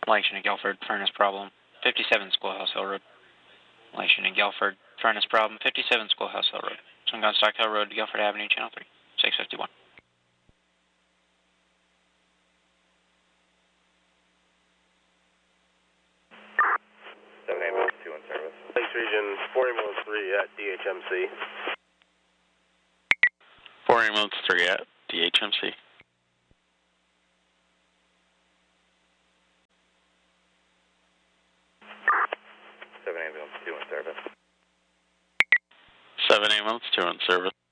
Langston and Guilford, furnace problem. 57 Schoolhouse Hill Road. Langston and Guilford, furnace problem. 57 Schoolhouse Hill Road. Sungun Stock Hill Road, Guilford Avenue, Channel 3. 651. 7 ambulance 2 in service. Lakes Region 4 ambulance 3 at DHMC. 4 ambulance 3 at DHMC. 7 ambulance 2 in service. 7 ambulance 2 in service.